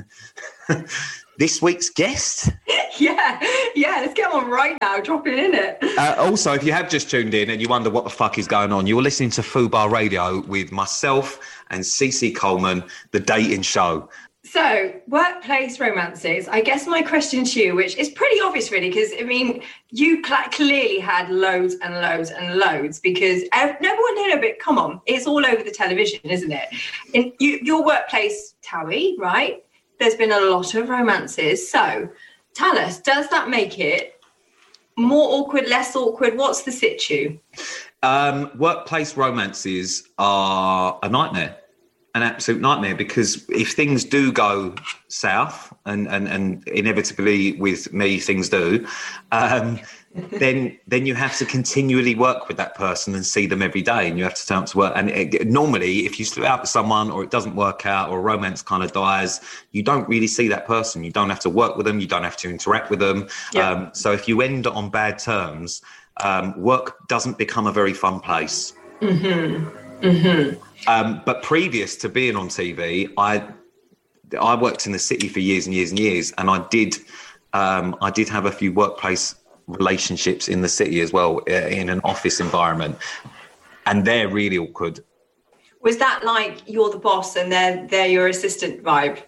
this week's guest? Yeah, yeah, let's get on right now. Drop it in it. Uh, also, if you have just tuned in and you wonder what the fuck is going on, you're listening to Fubar Radio with myself and Cece Coleman, the dating show. So, workplace romances. I guess my question to you, which is pretty obvious, really, because I mean, you cl- clearly had loads and loads and loads. Because ev- no one, no, no, but come on, it's all over the television, isn't it? In you, your workplace, Towie, right? There's been a lot of romances. So, tell us, does that make it more awkward, less awkward? What's the situ? Um, workplace romances are a nightmare. An absolute nightmare, because if things do go south, and, and, and inevitably with me things do, um, then then you have to continually work with that person and see them every day, and you have to turn up to work. And it, normally, if you split out with someone or it doesn't work out or a romance kind of dies, you don't really see that person. You don't have to work with them. You don't have to interact with them. Yeah. Um, so if you end on bad terms, um, work doesn't become a very fun place. Mm-hmm. Mm-hmm. Um, but previous to being on T V, I I worked in the city for years and years and years, and I did um, I did have a few workplace relationships in the city as well, uh, in an office environment, and they're really awkward. Was that like you're the boss and they're they're your assistant vibe?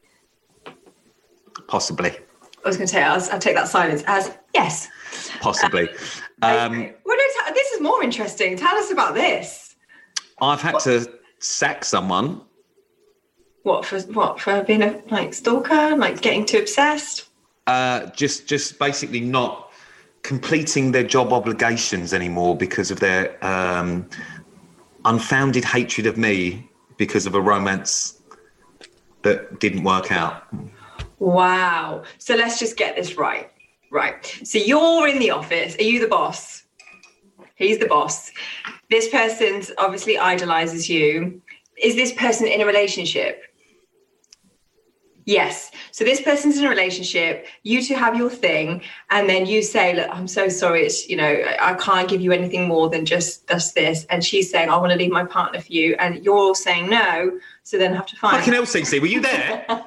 Possibly, I was going to say, I'll, I'll take that silence as yes. possibly. Um, Okay. Well, no, t- this is more interesting. Tell us about this. I've had to sack someone. What for? What for being a like stalker? Like getting too obsessed? Uh, just just basically not completing their job obligations anymore because of their um, unfounded hatred of me because of a romance that didn't work out. Wow. So let's just get this right. Right. So you're in the office. Are you the boss? He's the boss. This person obviously idolizes you. Is this person in a relationship? Yes. So this person's in a relationship. You two have your thing, and then you say, "Look, I'm so sorry. It's, you know, I can't give you anything more than just just this." And she's saying, "I want to leave my partner for you," and you're all saying no. So then have to find. Fucking hell, C C, were you there? Well,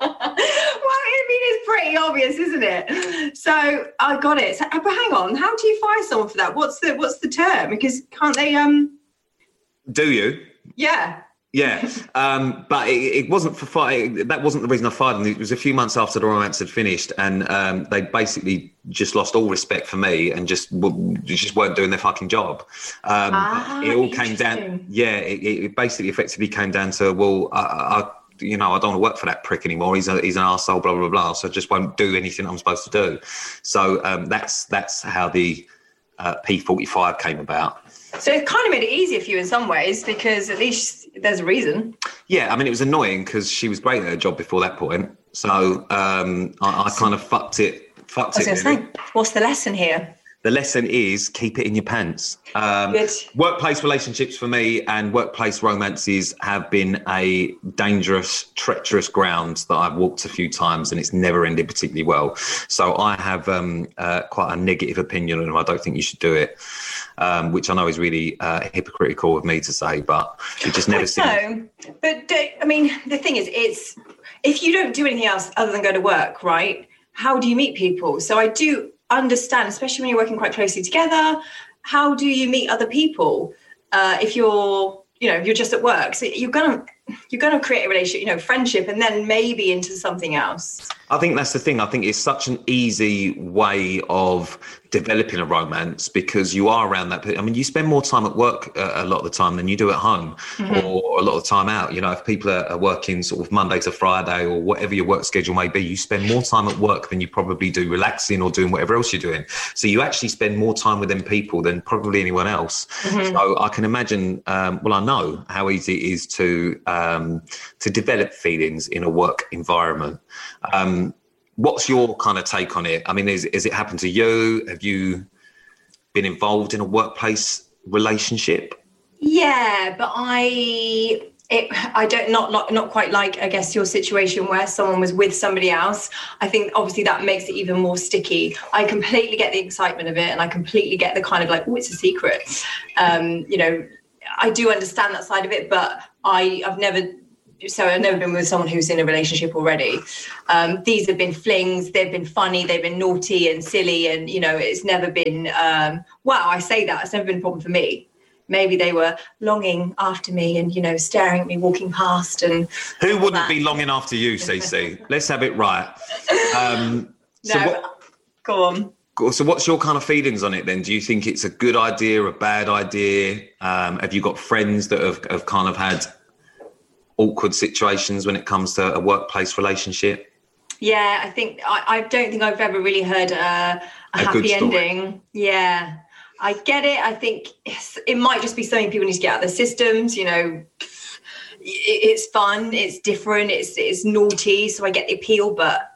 I mean, it's pretty obvious, isn't it? So I got it. So, but hang on, how do you fire someone for that? What's the what's the term? Because can't they? Um. Do you? Yeah. Yeah, um, but it, it wasn't for fight. That wasn't the reason I fired them. It was a few months after the romance had finished, and um, they basically just lost all respect for me and just w- just weren't doing their fucking job. Um, Ah, it all came down. interesting. Yeah, it, it basically effectively came down to, well, I, I, you know, I don't want to work for that prick anymore. He's a, he's an arsehole, blah blah blah. So I just won't do anything I'm supposed to do. So um, that's that's how the uh, P forty-five came about. So it kind of made it easier for you in some ways because at least there's a reason. Yeah, I mean, it was annoying because she was great at her job before that point. So um, I, I kind of fucked it. Fucked I was it. going to really. say, what's the lesson here? The lesson is keep it in your pants. Um, Good. workplace relationships for me and workplace romances have been a dangerous, treacherous ground that I've walked a few times, and it's never ended particularly well. So I have um, uh, quite a negative opinion on them. I don't think you should do it, um, which I know is really uh, hypocritical of me to say, but it just never seems. No, but do, I mean, the thing is, it's if you don't do anything else other than go to work, right? How do you meet people? So I do understand, especially when you're working quite closely together, how do you meet other people uh, if you're, you know, you're just at work? So you're gonna you're gonna create a relationship, you know, friendship, and then maybe into something else. I think that's the thing. I think it's such an easy way of developing a romance because you are around that. I mean, you spend more time at work uh, a lot of the time than you do at home, mm-hmm. or a lot of the time out. You know, if people are, are working sort of Monday to Friday or whatever your work schedule may be, you spend more time at work than you probably do relaxing or doing whatever else you're doing. So you actually spend more time with them people than probably anyone else. Mm-hmm. So I can imagine, um, well, I know how easy it is to um, to develop feelings in a work environment. Um, what's your kind of take on it? I mean, is, is it happened to you? Have you been involved in a workplace relationship? Yeah, but I... It, I don't not, not not quite like I guess your situation where someone was with somebody else. I think obviously that makes it even more sticky. I completely get the excitement of it, and I completely get the kind of like, oh, it's a secret. Um, you know, I do understand that side of it, but I I've never so I've never been with someone who's in a relationship already. Um, these have been flings. They've been funny. They've been naughty and silly, and you know, it's never been. Um, wow, I say that it's never been a problem for me. Maybe they were longing after me and, you know, staring at me walking past. And who wouldn't that. be longing after you, Cece? Let's have it right. Um, so no, what, go on. So what's your kind of feelings on it then? Do you think it's a good idea, a bad idea? Um, have you got friends that have, have kind of had awkward situations when it comes to a workplace relationship? Yeah, I think, I, I don't think I've ever really heard a, a, a happy ending. Yeah. I get it. I think it might just be something people need to get out of their systems. You know, it's fun, it's different, it's it's naughty, so I get the appeal, but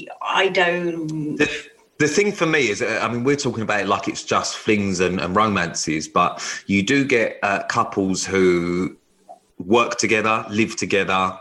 I don't. The, the thing for me is, I mean, we're talking about it like it's just flings and, and romances, but you do get uh, couples who work together, live together,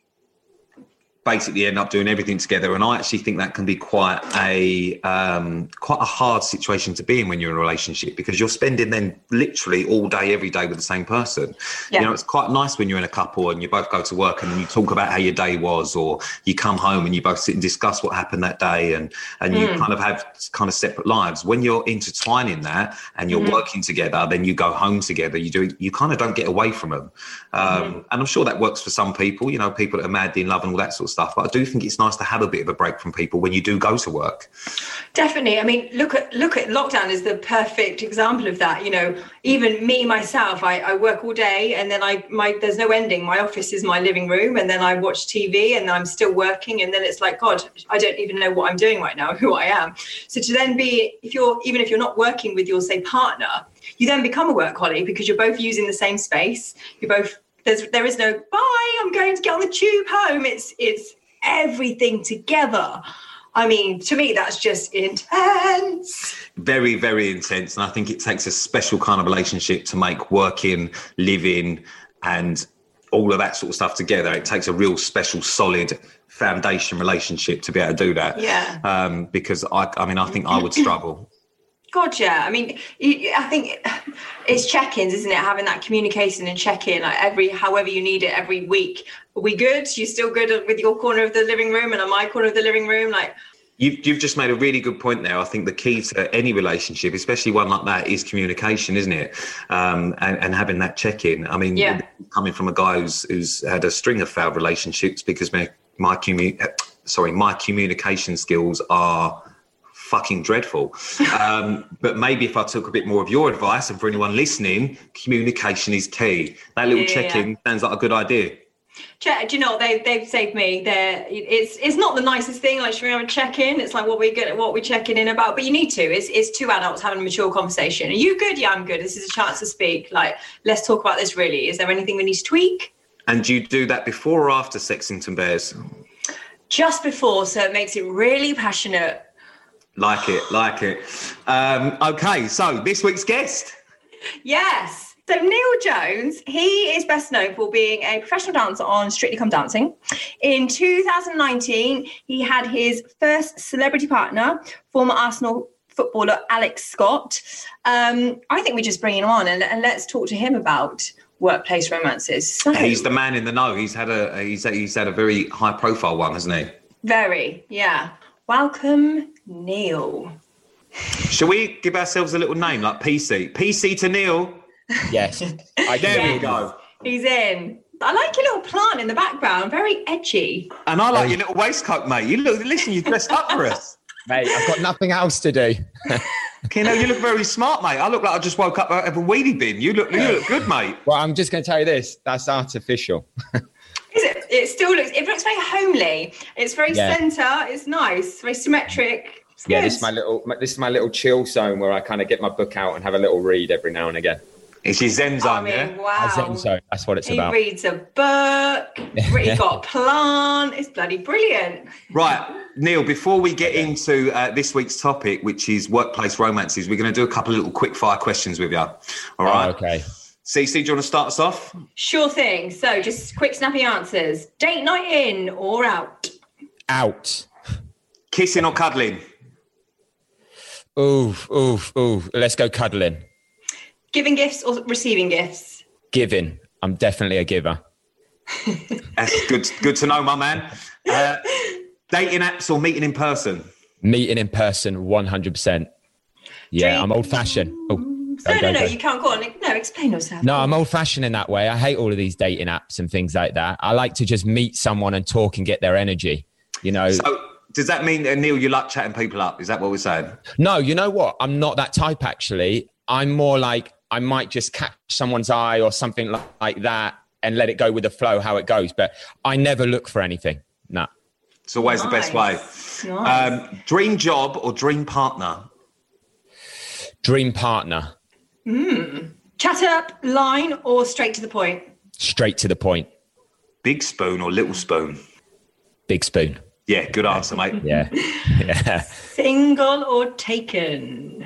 basically end up doing everything together, and I actually think that can be quite a um, quite a hard situation to be in when you're in a relationship, because you're spending then literally all day, every day with the same person. Yeah. You know, it's quite nice when you're in a couple and you both go to work and then you talk about how your day was, or you come home and you both sit and discuss what happened that day, and and mm. you kind of have kind of separate lives. When you're intertwining that and you're mm. working together, then you go home together. You do you kind of don't get away from them, um, mm. and I'm sure that works for some people. You know, people that are madly in love and all that sort of stuff. But I do think it's nice to have a bit of a break from people when you do go to work. Definitely. I mean, look at look at lockdown is the perfect example of that. You know, even me myself, I, I work all day, and then I my there's no ending. My office is my living room, and then I watch T V, and I'm still working, and then it's like, God, I don't even know what I'm doing right now, who I am. So to then be, if you're even if you're not working with your say partner, you then become a workaholic because you're both using the same space. You're both there's there is no bye. I'm going to get on the tube home. It's it's everything together. I mean, to me, that's just intense. Very, very intense. And I think it takes a special kind of relationship to make working, living, and all of that sort of stuff together. It takes a real special, solid foundation relationship to be able to do that. Yeah. Um, because I, I mean, I think I would struggle. God, yeah. I mean, I think it's check-ins, isn't it? Having that communication and check-in, like every, however you need it, every week. Are we good? You still good with your corner of the living room and on my corner of the living room? Like, you've you've just made a really good point there. I think the key to any relationship, especially one like that, is communication, isn't it? Um, and, and having that check-in. I mean, yeah. coming from a guy who's who's had a string of failed relationships, because my my commu- sorry, my communication skills are fucking dreadful. Um, but maybe if I took a bit more of your advice, and for anyone listening, communication is key. That little yeah, check-in yeah. sounds like a good idea. Check, do you know what they they've saved me? They're, it's it's not the nicest thing. Like, should we have a check-in? It's like what we get, what we checking in about. But you need to. It's it's two adults having a mature conversation. Are you good? Yeah, I'm good. This is a chance to speak. Like, let's talk about this. Really, is there anything we need to tweak? And do you do that before or after Sexington Bears? Just before, so it makes it really passionate. Like it, like it. Um, okay, so this week's guest. Yes. So Neil Jones, he is best known for being a professional dancer on Strictly Come Dancing. In two thousand nineteen, he had his first celebrity partner, former Arsenal footballer Alex Scott. Um, I think we just bring him on and, and let's talk to him about workplace romances. So, he's the man in the know. He's had a he's he's had a very high profile one, hasn't he? Very, yeah. Welcome, Neil. Shall we give ourselves a little name like P C? P C to Neil. Yes. I there yes. we go. He's in. I like your little plant in the background. Very edgy. And I like your little waistcoat, mate. You look. Listen, you dressed up for us, mate. I've got nothing else to do. You know, you look very smart, mate. I look like I just woke up out of a weedy bin. You look. You look good, mate. Well, I'm just going to tell you this. That's artificial. Is it? It still looks. It looks very homely. It's very yeah. centre. It's nice. Very symmetric. It's yeah, good. this is my little. This is my little chill zone where I kind of get my book out and have a little read every now and again. It's your Zen I zone, mean, yeah? wow. Zenzo, that's what it's He about. reads a book. He got a plant. It's bloody brilliant. Right, Neil, before we get into uh, this week's topic, which is workplace romances, we're going to do a couple of little quick fire questions with you. All right? Oh, okay. Cece, do you want to start us off? Sure thing. So just quick, snappy answers. Date night in or out? Out. Kissing or cuddling? Ooh, ooh, ooh. Let's go cuddling. Giving gifts or receiving gifts? Giving. I'm definitely a giver. That's good, good to know, my man. Uh, dating apps or meeting in person? Meeting in person, one hundred percent. Yeah, Dream- I'm old-fashioned. Oh, No, go, no, go, no, go. you can't go on. No, explain yourself. No, I'm old-fashioned in that way. I hate all of these dating apps and things like that. I like to just meet someone and talk and get their energy, you know. So, does that mean, uh, Neil, you like chatting people up? Is that what we're saying? No, you know what? I'm not that type, actually. I'm more like, I might just catch someone's eye or something like, like that and let it go with the flow, how it goes. But I never look for anything. No. It's always the best way. Nice. Nice. Um, dream job or dream partner? Dream partner, Chat up, line, or straight to the point? straight to the point. Big spoon or little spoon? Big spoon. Yeah, good answer, mate. Yeah. Yeah. Single or taken?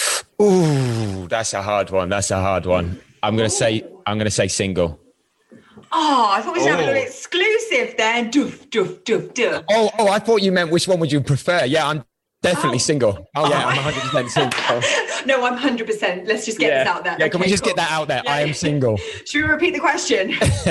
Ooh, that's a hard one. That's a hard one. I'm going to say, I'm going to say single. Oh, I thought we should have a Oh. little exclusive there. Doof, doof, doof, doof. Oh, oh, I thought you meant which one would you prefer? Yeah, I'm definitely Oh. single. Oh, yeah, I'm one hundred percent single. No, I'm one hundred percent. Let's just get yeah. this out there. Yeah, can we Okay, just cool. get that out there? Yeah, I am yeah. single. Should we repeat the question?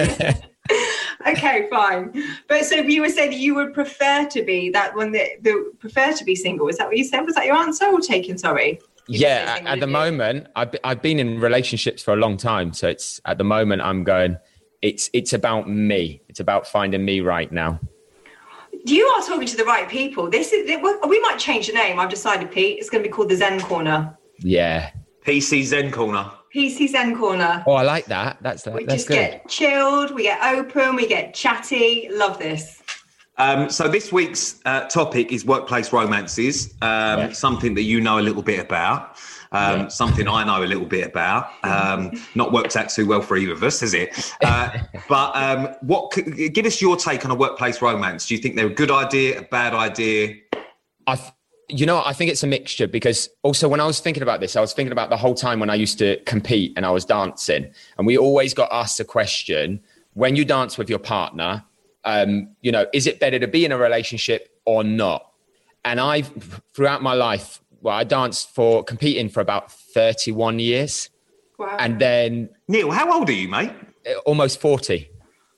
Okay, fine. But so you were saying that you would prefer to be that when the, the prefer to be single. Is that what you said? Was that your answer or taken? Sorry. You did say Yeah, single, at the didn't you? moment, I've, be- I've been in relationships for a long time. So it's at the moment I'm going, it's it's about me. It's about finding me right now. You are talking to the right people. This is we might change the name. I've decided, Pete. It's going to be called the Zen Corner. Yeah. P C Zen Corner. P C Zen Corner. Oh, I like that. That's that, We that's just good. get chilled. We get open. We get chatty. Love this. Um, so this week's uh, topic is workplace romances, um, Yeah. something that you know a little bit about, um, Yeah. something I know a little bit about. Um, not worked out too well for either of us, has it? Uh, but um, what? c- give us your take on a workplace romance. Do you think they're a good idea, a bad idea? I, th- you know, I think it's a mixture because also when I was thinking about this, I was thinking about the whole time when I used to compete and I was dancing, and we always got asked the question: when you dance with your partner, um, you know, is it better to be in a relationship or not? And I've throughout my life, well, I danced for competing for about thirty-one years, Wow. and then Neil, how old are you, mate? uh, almost forty.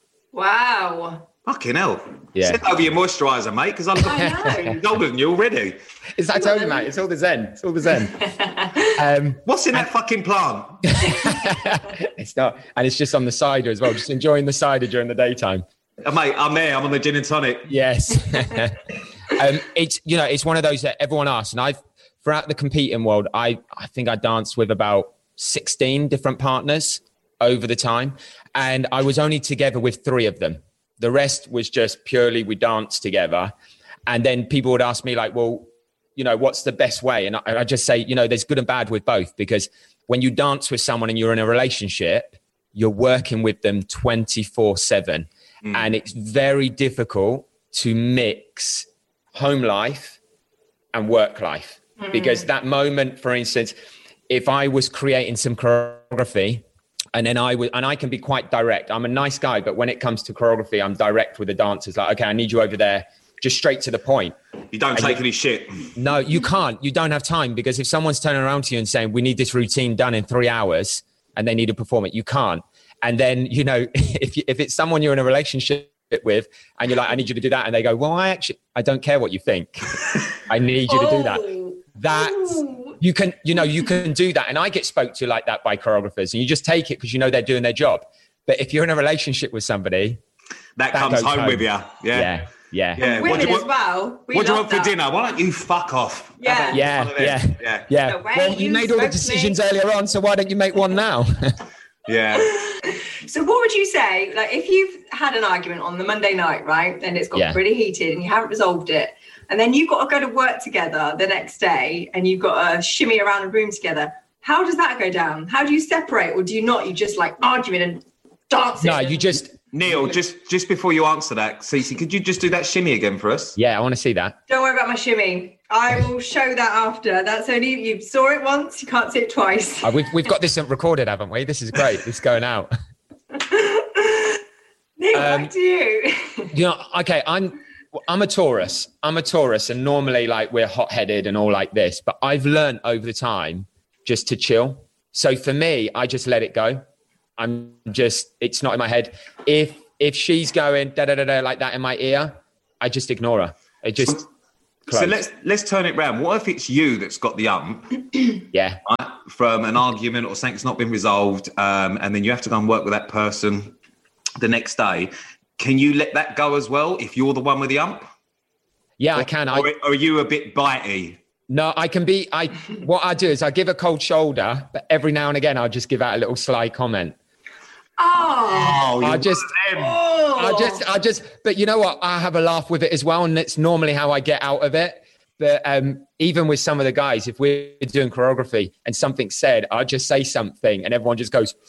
Wow. Fucking hell. Yeah. Send over your moisturiser, mate, because I'm I know. older than you already. It's I told you, mate. It's all the zen. It's all the zen. Um, What's in that fucking plant? it's not, and it's just on the cider as well. Just enjoying the cider during the daytime. Uh, mate, I'm there. I'm on the gin and tonic. Yes. um, it's, you know, it's one of those that everyone asks. And I've, throughout the competing world, I, I think I danced with about sixteen different partners over the time. And I was only together with three of them. The rest was just purely we danced together. And then people would ask me like, well, you know, what's the best way? And I, I just say, you know, there's good and bad with both, because when you dance with someone and you're in a relationship, you're working with them twenty-four seven. Mm. And it's very difficult to mix home life and work life. Mm. Because that moment, for instance, if I was creating some choreography and then I would, and I can be quite direct. I'm a nice guy, but when it comes to choreography, I'm direct with the dancers. Like, okay, I need you over there, just straight to the point. You don't and take you, any shit. No, you can't. You don't have time, because if someone's turning around to you and saying, we need this routine done in three hours and they need to perform it, you can't. And then, you know, if you, if it's someone you're in a relationship with and you're like, I need you to do that. And they go, well, I actually, I don't care what you think. I need you to do that. That's, you can, you know, you can do that. And I get spoke to like that by choreographers, and you just take it because you know they're doing their job. But if you're in a relationship with somebody, that, that comes home, home with you. Yeah. Yeah. Yeah. yeah. Women what do you as well. We what do you love want for that. dinner? Why don't you fuck off? Yeah. Yeah. Yeah. Yeah. Yeah. The way Well, you you made all the spoke to decisions me. earlier on, so why don't you make one now? Yeah. So what would you say, like if you've had an argument on the Monday night, right, and it's got Yeah. pretty heated and you haven't resolved it, and then you've got to go to work together the next day and you've got to shimmy around a room together, How does that go down? How do you separate, or do you not? You just like arguing and dancing? No, you just... Neil, just just before you answer that, Cece, could you just do that shimmy again for us? Yeah, I want to see that. Don't worry about my shimmy. I will show that after. That's only, you saw it once, you can't see it twice. Uh, we've, we've got this recorded, haven't we? This is great. This is going out. Neil, Um, back to you. You know, okay, I'm I'm a Taurus. I'm a Taurus, and normally like we're hot-headed and all like this, but I've learned over the time just to chill. So for me, I just let it go. I'm just, it's not in my head. If if she's going da da da da like that in my ear, I just ignore her. It just So let's let's turn it round. What if it's you that's got the ump? Yeah. Right, from an argument or something that's not been resolved, um, and then you have to go and work with that person the next day. Can you let that go as well if you're the one with the ump? Yeah, or, I can. Or, I, or are you a bit bitey? no, I can be. I what I do is I give a cold shoulder, but every now and again I'll just give out a little sly comment. Oh, Oh, I just, oh. I just, I just. But you know what? I have a laugh with it as well, and it's normally how I get out of it. But um, even with some of the guys, if we're doing choreography and something's said, I'll just say something, and everyone just goes,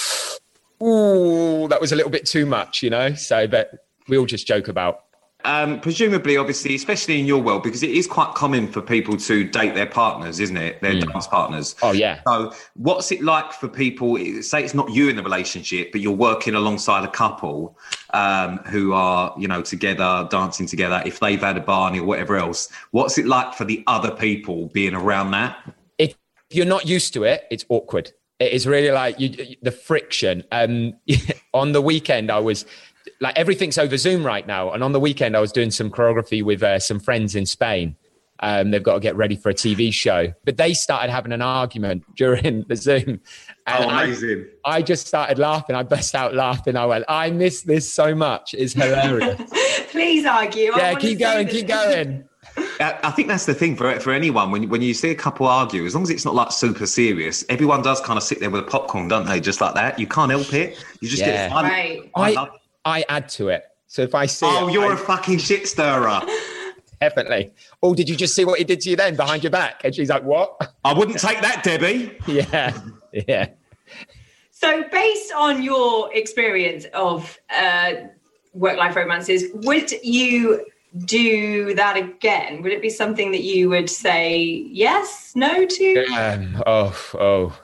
"Ooh, that was a little bit too much," you know. So, but we all just joke about. Um, presumably, obviously, especially in your world, because it is quite common for people to date their partners, isn't it? Their Mm. dance partners. Oh yeah. So what's it like for people, say it's not you in the relationship, but you're working alongside a couple um, who are, you know, together, dancing together, if they've had a Barney or whatever else, what's it like for the other people being around that? If you're not used to it, it's awkward. It is really like you, the friction. Um, on the weekend, I was... Like everything's over Zoom right now. And on the weekend, I was doing some choreography with uh, some friends in Spain. Um, they've got to get ready for a T V show. But they started having an argument during the Zoom. And Oh, amazing. I, I just started laughing. I burst out laughing. I went, I miss this so much. It's hilarious. Please argue. I Yeah, want to keep see going, this. keep going. I I think that's the thing for for anyone. When when you see a couple argue, as long as it's not like super serious, everyone does kind of sit there with a popcorn, don't they? Just like that. You can't help it. You just Yeah. get fun. Right. I I, love- I add to it. So if I see Oh, it, you're I- a fucking shit stirrer. definitely. Oh, did you just see what he did to you then behind your back? And she's like, what? I wouldn't take that, Debbie. Yeah, yeah. So, based on your experience of uh, work-life romances, would you do that again? Would it be something that you would say yes, no to? Um, oh, oh.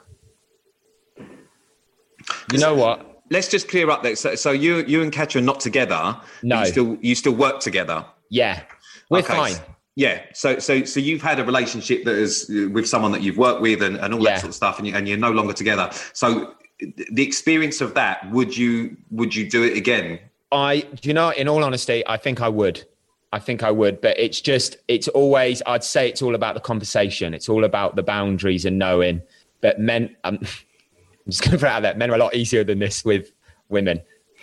You know what? Let's just clear up that. So, so you you and Katja are not together. No. You still you still work together. Yeah, we're Okay. fine. Yeah. So so so you've had a relationship that is uh, with someone that you've worked with and, and all Yeah. that sort of stuff, and, you, and you're no longer together. So the experience of that, would you would you do it again? I, do you know, in all honesty, I think I would. I think I would, but it's just, it's always, I'd say it's all about the conversation. It's all about the boundaries and knowing. But men, um, I'm just going to put it out there, men are a lot easier than this with women.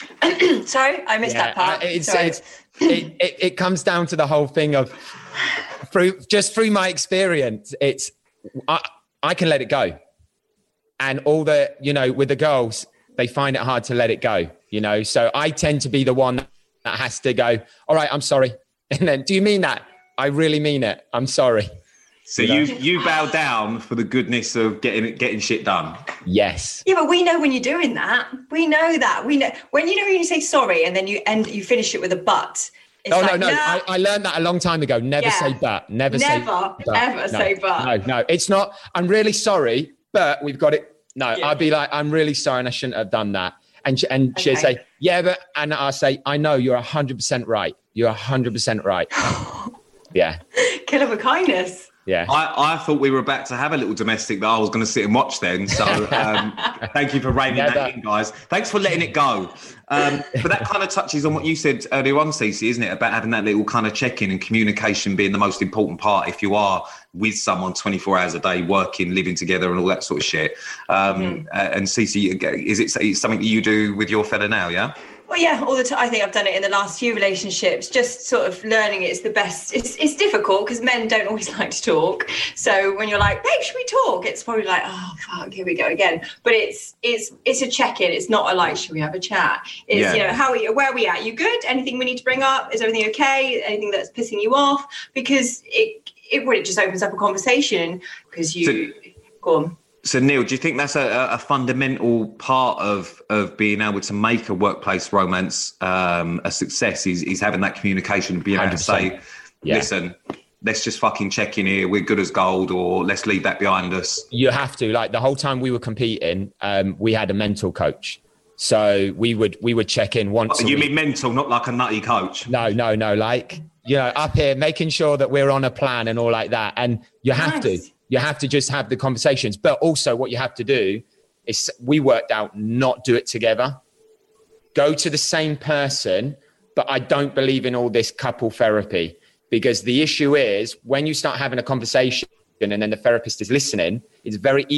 Sorry, I missed that part. I- It's, Sorry. it's, it, it, it comes down to the whole thing of, through just through my experience, it's, I, I can let it go. And all the, you know, with the girls, they find it hard to let it go, you know? So I tend to be the one that has to go, all right, I'm sorry. And then, do you mean that? I really mean it. I'm sorry. So You know? you you bow down for the goodness of getting getting shit done. Yes. Yeah, but we know when you're doing that. We know that. We know when you know when you say sorry and then you end you finish it with a but. It's Oh, like, no, no. I, I learned that a long time ago. Never Yeah. say but. Never, say Never, but. ever No, say but. No, no. It's not, I'm really sorry, but we've got it. No, Yeah. I'd be like, I'm really sorry and I shouldn't have done that. And, she, and she'd Okay. say, yeah, but, and I'll say, I know you're one hundred percent right. You're one hundred percent right. Yeah, kill of a kindness. yeah. I, I thought we were about to have a little domestic that I was going to sit and watch then. So um, thank you for reining Never. that in, guys. Thanks for letting it go. Um, but that kind of touches on what you said earlier on, Cece, isn't it? About having that little kind of check-in and communication being the most important part if you are with someone twenty-four hours a day, working, living together and all that sort of shit. Um, Mm-hmm. uh, and Cece, is it is something that you do with your fella now, yeah? Well, yeah, all the time. I think I've done it in the last few relationships. Just sort of learning it's the best. It's it's difficult because men don't always like to talk. So when you're like, "Babe, should we talk?" It's probably like, "Oh fuck, here we go again." But it's it's it's a check-in. It's not a like, "Should we have a chat?" It's Yeah. you know, how are you? Where are we at? You good? Anything we need to bring up? Is everything okay? Anything that's pissing you off? Because it it really just opens up a conversation because you go on. So Neil, do you think that's a, a fundamental part of of being able to make a workplace romance um, a success? Is is having that communication, being able to say, yeah. listen, let's just fucking check in here. We're good as gold, or let's leave that behind us. You have to. Like the whole time we were competing, um, we had a mental coach. So we would we would check in once. Oh, a you week. mean mental, not like a nutty coach? No, no, no. Like, you know, up here, making sure that we're on a plan and all like that. And you have Nice. to. You have to just have the conversations. But also what you have to do is we worked out not do it together. Go to the same person, but I don't believe in all this couple therapy, because the issue is when you start having a conversation and then the therapist is listening, it's very easy